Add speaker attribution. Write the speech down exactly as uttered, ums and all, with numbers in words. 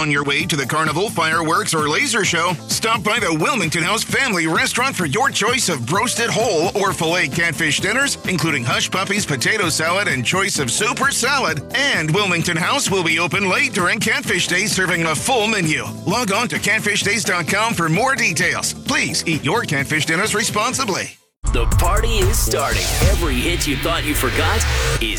Speaker 1: On your way to the carnival, fireworks, or laser show, stop by the Wilmington House Family Restaurant for your choice of roasted whole or filet catfish dinners, including Hush Puppies potato salad and choice of soup or salad. And Wilmington House will be open late during Catfish Days, serving a full menu. Log on to catfish days dot com for more details. Please eat your catfish dinners responsibly.
Speaker 2: The party is starting. Every hit you thought you forgot is